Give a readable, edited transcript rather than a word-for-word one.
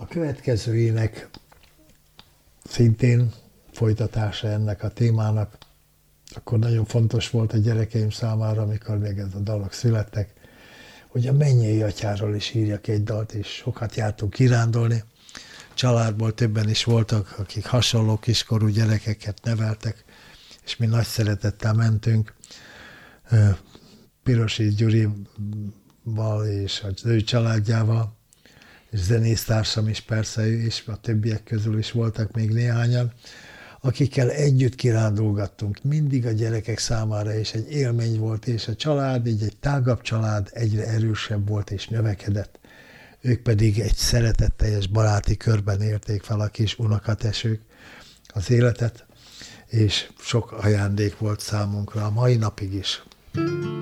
következőinek szintén folytatása ennek a témának, akkor nagyon fontos volt a gyerekeim számára, amikor még ez a dalok születtek, hogy a mennyei atyáról is írjak egy dalt, és sokat jártunk kirándulni. Családból többen is voltak, akik hasonló kiskorú gyerekeket neveltek, és mi nagy szeretettel mentünk. Pirosi Gyurival és az ő családjával, és zenésztársam is persze, és a többiek közül is voltak még néhányan, akikkel együtt kirándulgattunk. Mindig a gyerekek számára is egy élmény volt, és a család, így egy tágabb család egyre erősebb volt és növekedett. Ők pedig egy szeretetteljes baráti körben érték fel a kis unokatesők az életet, és sok ajándék volt számunkra a mai napig is.